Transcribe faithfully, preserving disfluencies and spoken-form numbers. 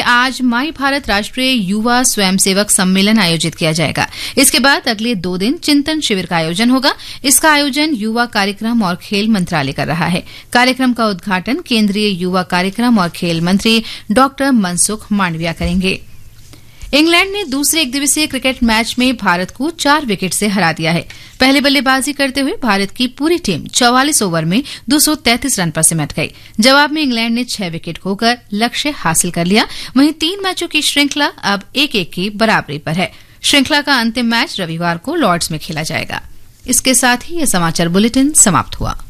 आज माई भारत राष्ट्रीय युवा स्वयंसेवक सम्मेलन आयोजित किया जाएगा। इसके बाद अगले दो दिन चिंतन शिविर का आयोजन होगा। इसका आयोजन युवा कार्यक्रम और खेल मंत्रालय कर रहा है। कार्यक्रम का उद्घाटन केंद्रीय युवा कार्यक्रम और खेल मंत्री डॉक्टर मनसुख मांडविया करेंगे। इंग्लैंड ने दूसरे एक दिवसीय क्रिकेट मैच में भारत को चार विकेट से हरा दिया है। पहले बल्लेबाजी करते हुए भारत की पूरी टीम चौवालीस ओवर में दो सौ तैंतीस रन पर सिमट गई। जवाब में इंग्लैंड ने छह विकेट खोकर लक्ष्य हासिल कर लिया। वहीं तीन मैचों की श्रृंखला अब एक एक की बराबरी पर है। श्रृंखला का अंतिम मैच रविवार को लॉर्ड्स में खेला जाएगा। इसके साथ ही यह समाचार बुलेटिन समाप्त हुआ।